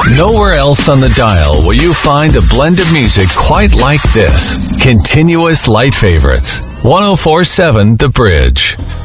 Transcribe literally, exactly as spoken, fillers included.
Nowhere else on the dial will you find a blend of music quite like this. Continuous light favorites. one oh four point seven The Bridge.